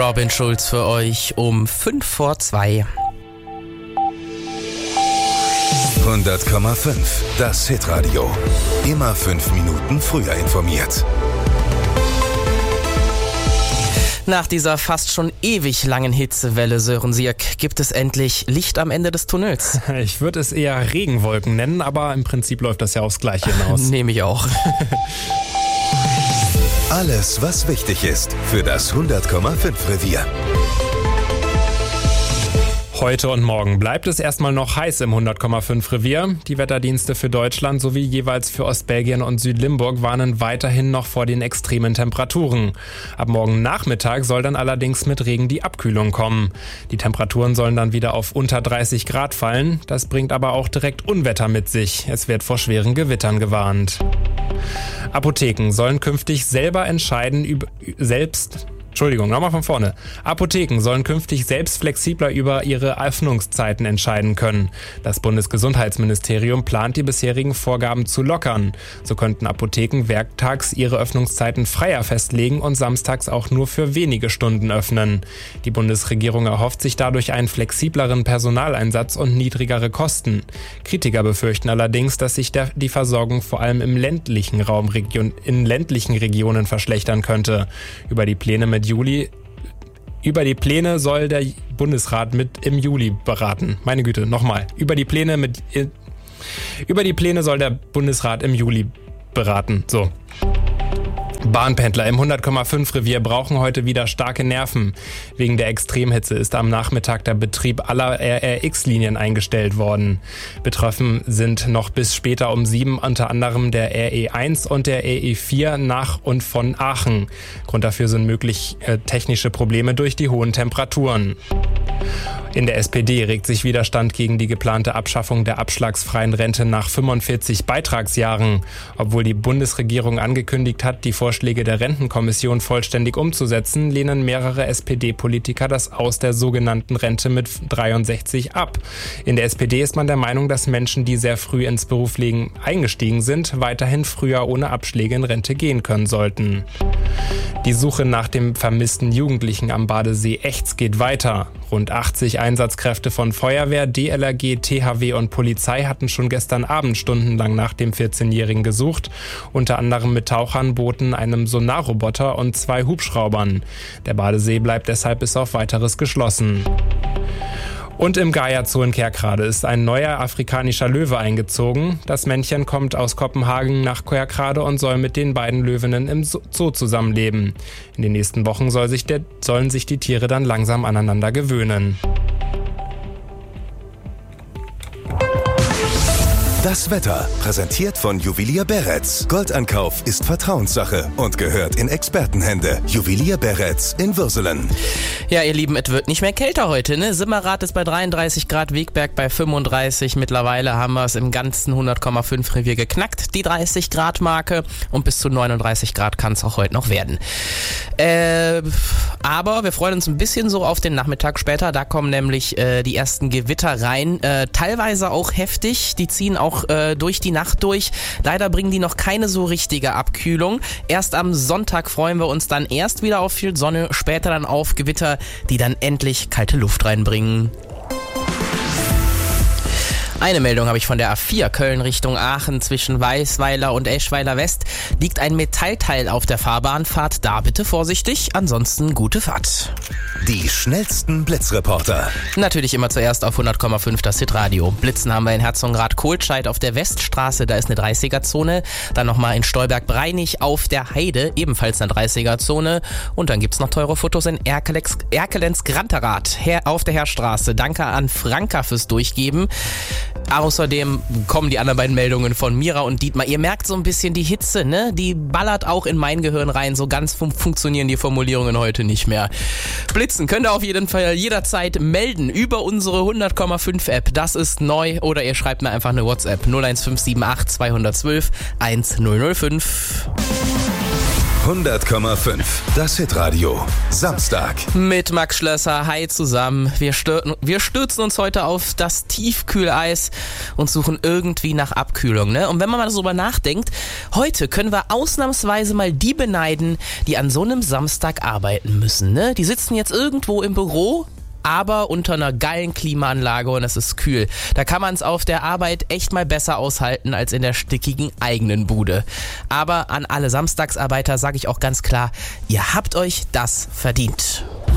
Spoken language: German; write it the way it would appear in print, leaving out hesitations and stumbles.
Robin Schulz für euch um 2:05. 100,5, das Hitradio. Immer 5 Minuten früher informiert. Nach dieser fast schon ewig langen Hitzewelle, Sören Sierk, gibt es endlich Licht am Ende des Tunnels. Ich würde es eher Regenwolken nennen, aber im Prinzip läuft das ja aufs Gleiche hinaus. Nehme ich auch. Alles, was wichtig ist für das 100,5 Revier. Heute und morgen bleibt es erstmal noch heiß im 100,5 Revier. Die Wetterdienste für Deutschland sowie jeweils für Ostbelgien und Südlimburg warnen weiterhin noch vor den extremen Temperaturen. Ab morgen Nachmittag soll dann allerdings mit Regen die Abkühlung kommen. Die Temperaturen sollen dann wieder auf unter 30 Grad fallen. Das bringt aber auch direkt Unwetter mit sich. Es wird vor schweren Gewittern gewarnt. Apotheken sollen künftig selber entscheiden Apotheken sollen künftig selbst flexibler über ihre Öffnungszeiten entscheiden können. Das Bundesgesundheitsministerium plant, die bisherigen Vorgaben zu lockern. So könnten Apotheken werktags ihre Öffnungszeiten freier festlegen und samstags auch nur für wenige Stunden öffnen. Die Bundesregierung erhofft sich dadurch einen flexibleren Personaleinsatz und niedrigere Kosten. Kritiker befürchten allerdings, dass sich die Versorgung vor allem in ländlichen Regionen verschlechtern könnte. Über die Pläne soll der Bundesrat im Juli beraten. Meine Güte, nochmal. Über die Pläne soll der Bundesrat im Juli beraten. So. Bahnpendler im 100,5 Revier brauchen heute wieder starke Nerven. Wegen der Extremhitze ist am Nachmittag der Betrieb aller RRX-Linien eingestellt worden. Betroffen sind noch bis später um 7 unter anderem der RE1 und der RE4 nach und von Aachen. Grund dafür sind möglich technische Probleme durch die hohen Temperaturen. In der SPD regt sich Widerstand gegen die geplante Abschaffung der abschlagsfreien Rente nach 45 Beitragsjahren. Obwohl die Bundesregierung angekündigt hat, die Vorschläge der Rentenkommission vollständig umzusetzen, lehnen mehrere SPD-Politiker das Aus der sogenannten Rente mit 63 ab. In der SPD ist man der Meinung, dass Menschen, die sehr früh ins Berufsleben eingestiegen sind, weiterhin früher ohne Abschläge in Rente gehen können sollten. Die Suche nach dem vermissten Jugendlichen am Badesee Echts geht weiter. Rund 80 Einsatzkräfte von Feuerwehr, DLRG, THW und Polizei hatten schon gestern Abend stundenlang nach dem 14-Jährigen gesucht, unter anderem mit Tauchern, Booten, einem Sonarroboter und 2 Hubschraubern. Der Badesee bleibt deshalb bis auf Weiteres geschlossen. Und im Gaia Zoo in Kerkrade ist ein neuer afrikanischer Löwe eingezogen. Das Männchen kommt aus Kopenhagen nach Kerkrade und soll mit den beiden Löwinnen im Zoo zusammenleben. In den nächsten Wochen sollen sich die Tiere dann langsam aneinander gewöhnen. Das Wetter, präsentiert von Juwelier Beretz. Goldankauf ist Vertrauenssache und gehört in Expertenhände. Juwelier Beretz in Würselen. Ja, ihr Lieben, es wird nicht mehr kälter heute, ne? Simmerath ist bei 33 Grad, Wegberg bei 35. Mittlerweile haben wir es im ganzen 100,5 Revier geknackt, die 30 Grad Marke. Und bis zu 39 Grad kann es auch heute noch werden. Aber wir freuen uns ein bisschen so auf den Nachmittag später. Da kommen nämlich die ersten Gewitter rein. Teilweise auch heftig. Die ziehen auch durch die Nacht durch. Leider bringen die noch keine so richtige Abkühlung. Erst am Sonntag freuen wir uns dann erst wieder auf viel Sonne, später dann auf Gewitter, die dann endlich kalte Luft reinbringen. Eine Meldung habe ich von der A4 Köln Richtung Aachen. Zwischen Weißweiler und Eschweiler West liegt ein Metallteil auf der Fahrbahn. Fahrt da bitte vorsichtig, ansonsten gute Fahrt. Die schnellsten Blitzreporter. Natürlich immer zuerst auf 100,5 das Hitradio. Blitzen haben wir in Herzogenrath-Kohlscheid auf der Weststraße, da ist eine 30er-Zone. Dann nochmal in Stolberg-Breinig auf der Heide, ebenfalls eine 30er-Zone. Und dann gibt's noch teure Fotos in Erkelenz-Granterath auf der Heerstraße. Danke an Franka fürs Durchgeben. Außerdem kommen die anderen beiden Meldungen von Mira und Dietmar. Ihr merkt so ein bisschen die Hitze, ne? Die ballert auch in mein Gehirn rein. So ganz funktionieren die Formulierungen heute nicht mehr. Blitzen könnt ihr auf jeden Fall jederzeit melden über unsere 100,5 App. Das ist neu. Oder ihr schreibt mir einfach eine WhatsApp 01578 212 1005. 100,5. Das Hitradio. Samstag. Mit Max Schlösser. Hi zusammen. Wir stürzen uns heute auf das Tiefkühleis und suchen irgendwie nach Abkühlung, ne? Und wenn man mal darüber nachdenkt, heute können wir ausnahmsweise mal die beneiden, die an so einem Samstag arbeiten müssen, ne? Die sitzen jetzt irgendwo im Büro, aber unter einer geilen Klimaanlage und es ist kühl. Da kann man es auf der Arbeit echt mal besser aushalten als in der stickigen eigenen Bude. Aber an alle Samstagsarbeiter sage ich auch ganz klar, ihr habt euch das verdient.